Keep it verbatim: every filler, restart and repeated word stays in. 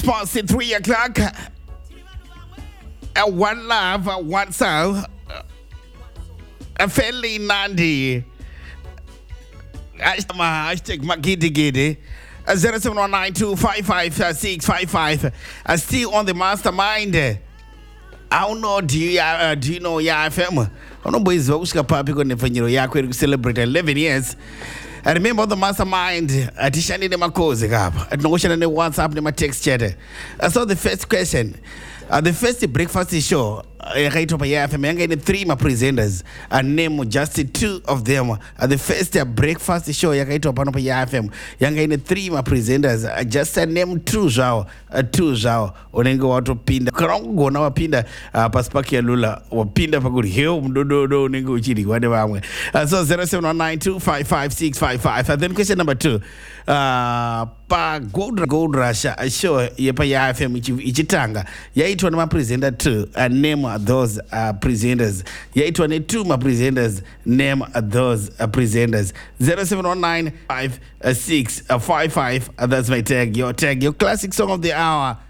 past the three o'clock. Uh, one love, uh, one sound. Uh, a fairly Nandi. Hashtag Magidi Gidi. zero seven one nine two five five six five five. Uh, still on the mastermind. I don't know, do you, uh, do you know ya F M? I don't know, boys, Oscar Papi going to ya celebrate eleven years. I remember the mastermind at Shani Makozi Gap. At Notion and the WhatsApp and my text chat. I saw the first question. Uh, the first breakfast show, I write up a year for me. Three my presenters. I name just two of them. Uh, the first uh, breakfast show, I write up a year F M. Young in three my presenters. I just uh, name two zao, uh, two zao. Onengo watu pinda. Krongo na wapinda. Uh, Paspakia Lula. Wapinda paguri. Hiyo mdodo do nengo uchidi. Whatever. Uh, so zero seven one nine two five five six five five. And then question number two. Uh, pa gold gold russia show yepa ya F M ichitanga yaitwa na presenter two uh, name those uh, presenters yaitwa ni two ma presenters name those uh, presenters zero seven one nine five six five five. Uh, that's my tag, your tag, your classic song of the hour.